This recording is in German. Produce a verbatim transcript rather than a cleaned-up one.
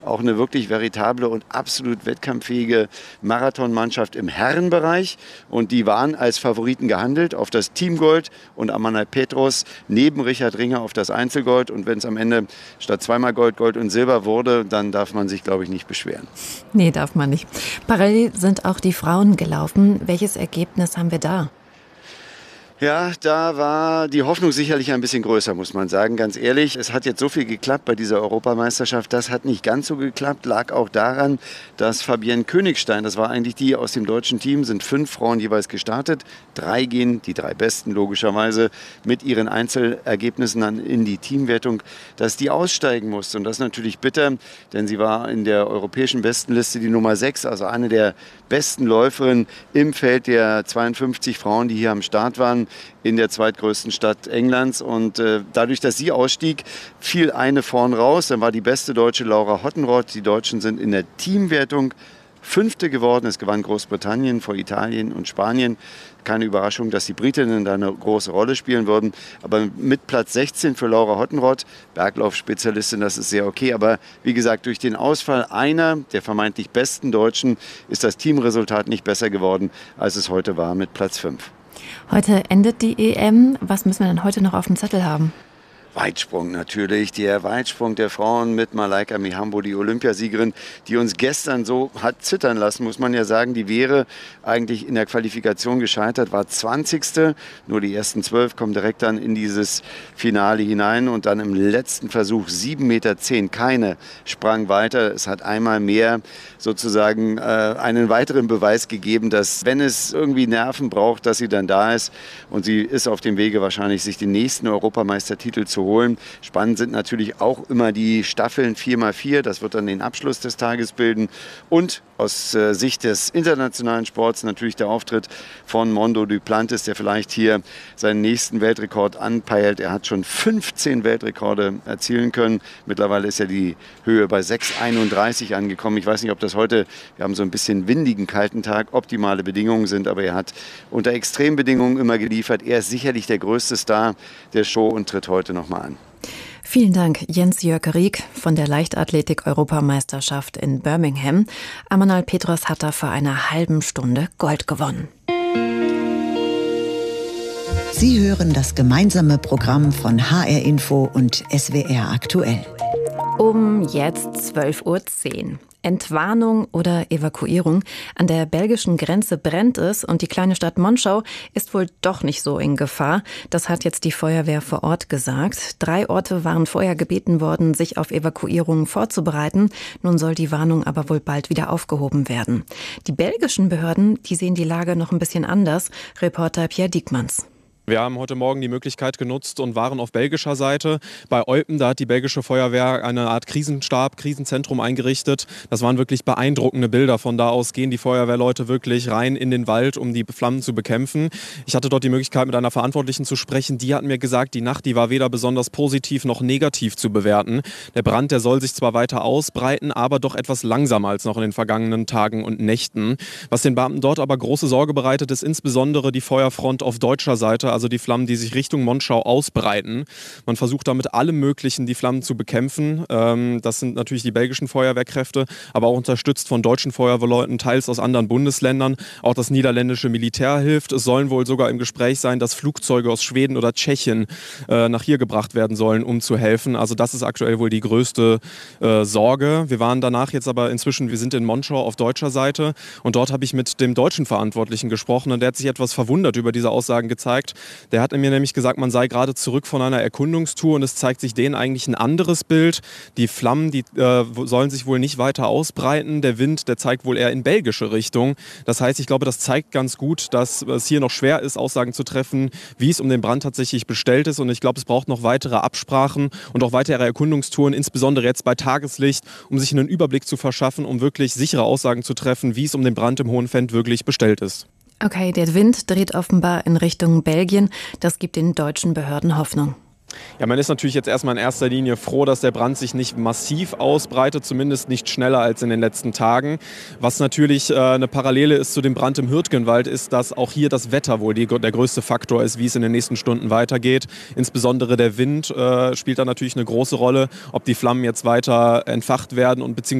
Auch eine wirklich veritable und absolut wettkampffähige Marathonmannschaft im Herrenbereich. Und die waren als Favoriten gehandelt auf das Teamgold und Amanal Petros neben Richard Ringer auf das Einzelgold. Und wenn es am Ende statt zweimal Gold, Gold und Silber wurde, dann darf man sich, glaube ich, nicht beschweren. Nee, darf man nicht. Parallel sind auch die Frauen gelaufen. Welches Ergebnis haben wir da? Ja, da war die Hoffnung sicherlich ein bisschen größer, muss man sagen. Ganz ehrlich, es hat jetzt so viel geklappt bei dieser Europameisterschaft. Das hat nicht ganz so geklappt. Lag auch daran, dass Fabienne Königstein, das war eigentlich die aus dem deutschen Team, sind fünf Frauen jeweils gestartet. Drei gehen, die drei besten logischerweise, mit ihren Einzelergebnissen dann in die Teamwertung, dass die aussteigen musste. Und das ist natürlich bitter, denn sie war in der europäischen Bestenliste die Nummer sechs, also eine der besten Läuferinnen im Feld der zweiundfünfzig Frauen, die hier am Start waren, in der zweitgrößten Stadt Englands. Und äh, dadurch, dass sie ausstieg, fiel eine vorn raus. Dann war die beste Deutsche Laura Hottenrott. Die Deutschen sind in der Teamwertung Fünfte geworden. Es gewann Großbritannien vor Italien und Spanien. Keine Überraschung, dass die Britinnen da eine große Rolle spielen würden. Aber mit Platz sechzehn für Laura Hottenrott, Berglaufspezialistin, das ist sehr okay. Aber wie gesagt, durch den Ausfall einer der vermeintlich besten Deutschen ist das Teamresultat nicht besser geworden, als es heute war mit Platz fünf. Heute endet die E M. Was müssen wir denn heute noch auf dem Zettel haben? Weitsprung natürlich, der Weitsprung der Frauen mit Malaika Mihambo, die Olympiasiegerin, die uns gestern so hat zittern lassen, muss man ja sagen. Die wäre eigentlich in der Qualifikation gescheitert, war zwanzigste Nur die ersten zwölf kommen direkt dann in dieses Finale hinein und dann im letzten Versuch sieben Meter zehn. Keine sprang weiter. Es hat einmal mehr sozusagen äh, einen weiteren Beweis gegeben, dass wenn es irgendwie Nerven braucht, dass sie dann da ist. Und sie ist auf dem Wege wahrscheinlich, sich den nächsten Europameistertitel zu holen. Spannend sind natürlich auch immer die Staffeln vier mal vier. Das wird dann den Abschluss des Tages bilden. Und aus äh, Sicht des internationalen Sports natürlich der Auftritt von Mondo Duplantis, der vielleicht hier seinen nächsten Weltrekord anpeilt. Er hat schon fünfzehn Weltrekorde erzielen können. Mittlerweile ist ja die Höhe bei sechs einunddreißig angekommen. Ich weiß nicht, ob das heute, wir haben so ein bisschen windigen, kalten Tag, optimale Bedingungen sind, aber er hat unter Extrembedingungen immer geliefert. Er ist sicherlich der größte Star der Show und tritt heute nochmal an. Vielen Dank, Jens-Jörg Rieck von der Leichtathletik-Europameisterschaft in Birmingham. Amanal Petros hat da vor einer halben Stunde Gold gewonnen. Sie hören das gemeinsame Programm von H R Info und S W R aktuell. Um jetzt zwölf Uhr zehn. Entwarnung oder Evakuierung. An der belgischen Grenze brennt es und die kleine Stadt Monschau ist wohl doch nicht so in Gefahr. Das hat jetzt die Feuerwehr vor Ort gesagt. Drei Orte waren vorher gebeten worden, sich auf Evakuierungen vorzubereiten. Nun soll die Warnung aber wohl bald wieder aufgehoben werden. Die belgischen Behörden, die sehen die Lage noch ein bisschen anders. Reporter Pierre Diekmanns. Wir haben heute Morgen die Möglichkeit genutzt und waren auf belgischer Seite. Bei Eupen, da hat die belgische Feuerwehr eine Art Krisenstab, Krisenzentrum eingerichtet. Das waren wirklich beeindruckende Bilder. Von da aus gehen die Feuerwehrleute wirklich rein in den Wald, um die Flammen zu bekämpfen. Ich hatte dort die Möglichkeit, mit einer Verantwortlichen zu sprechen. Die hat mir gesagt, die Nacht, die war weder besonders positiv noch negativ zu bewerten. Der Brand, der soll sich zwar weiter ausbreiten, aber doch etwas langsamer als noch in den vergangenen Tagen und Nächten. Was den Beamten dort aber große Sorge bereitet, ist insbesondere die Feuerfront auf deutscher Seite, also die Flammen, die sich Richtung Monschau ausbreiten. Man versucht damit allem Möglichen, die Flammen zu bekämpfen. Das sind natürlich die belgischen Feuerwehrkräfte, aber auch unterstützt von deutschen Feuerwehrleuten, teils aus anderen Bundesländern. Auch das niederländische Militär hilft. Es sollen wohl sogar im Gespräch sein, dass Flugzeuge aus Schweden oder Tschechien nach hier gebracht werden sollen, um zu helfen. Also das ist aktuell wohl die größte äh, Sorge. Wir waren danach jetzt aber inzwischen, wir sind in Monschau auf deutscher Seite und dort habe ich mit dem deutschen Verantwortlichen gesprochen und der hat sich etwas verwundert über diese Aussagen gezeigt. Der hat mir nämlich gesagt, man sei gerade zurück von einer Erkundungstour und es zeigt sich denen eigentlich ein anderes Bild. Die Flammen, die äh, sollen sich wohl nicht weiter ausbreiten. Der Wind, der zeigt wohl eher in belgische Richtung. Das heißt, ich glaube, das zeigt ganz gut, dass es hier noch schwer ist, Aussagen zu treffen, wie es um den Brand tatsächlich bestellt ist. Und ich glaube, es braucht noch weitere Absprachen und auch weitere Erkundungstouren, insbesondere jetzt bei Tageslicht, um sich einen Überblick zu verschaffen, um wirklich sichere Aussagen zu treffen, wie es um den Brand im Hohen Vendt wirklich bestellt ist. Okay, der Wind dreht offenbar in Richtung Belgien. Das gibt den deutschen Behörden Hoffnung. Ja, man ist natürlich jetzt erstmal in erster Linie froh, dass der Brand sich nicht massiv ausbreitet, zumindest nicht schneller als in den letzten Tagen. Was natürlich äh, eine Parallele ist zu dem Brand im Hürtgenwald, ist, dass auch hier das Wetter wohl die, der größte Faktor ist, wie es in den nächsten Stunden weitergeht. Insbesondere der Wind äh, spielt da natürlich eine große Rolle, ob die Flammen jetzt weiter entfacht werden und beziehungsweise